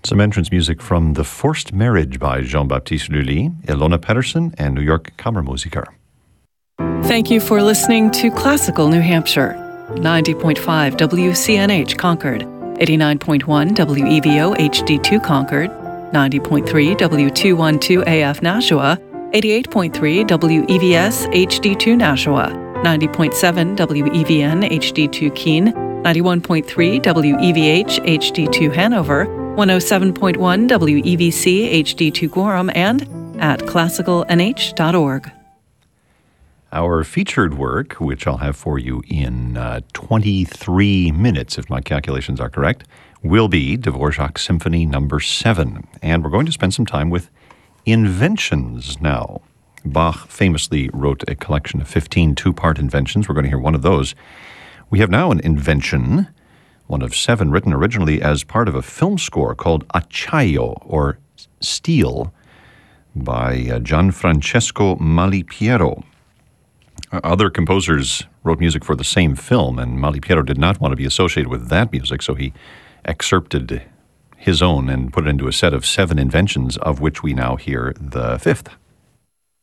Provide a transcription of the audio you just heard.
Some entrance music from The Forced Marriage by Jean-Baptiste Lully, Ilona Pedersen, and New York Kammermusiker. Thank you for listening to Classical New Hampshire. 90.5 WCNH Concord, 89.1 WEVO HD2 Concord, 90.3 W212 AF Nashua, 88.3 WEVS HD2 Nashua, 90.7 WEVN HD2 Keene, 91.3 WEVH HD2 Hanover, 107.1 WEVC HD2 Gorham, and at classicalnh.org. Our featured work, which I'll have for you in 23 minutes, if my calculations are correct, will be Dvorak Symphony No. 7. And we're going to spend some time with inventions now. Bach famously wrote a collection of 15 two-part inventions. We're going to hear one of those. We have now an invention, one of 7, written originally as part of a film score called Acciaio, or Steel, by Gianfrancesco Malipiero. Other composers wrote music for the same film, and Malipiero did not want to be associated with that music, so he excerpted his own and put it into a set of 7 inventions, of which we now hear the 5th.